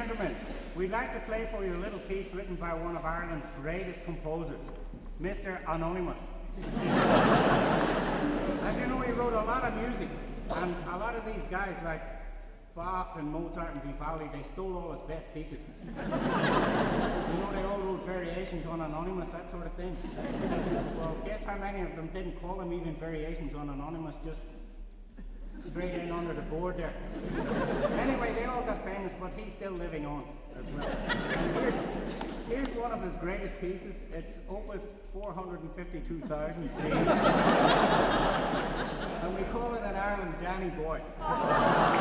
gentlemen, we'd like to play for you a little piece written by one of Ireland's greatest composers, Mr. Anonymous. As you know, he wrote a lot of music, and a lot of these guys like Bach and Mozart and Vivaldi, they stole all his best pieces. You know, they all wrote variations on Anonymous, that sort of thing. Well, guess how many of them didn't call them even variations on Anonymous, just straight in under the board there. Anyway, they all got famous, but he's still living on as well. And here's one of his greatest pieces. It's Opus 452,000. And we call it in Ireland Danny Boy.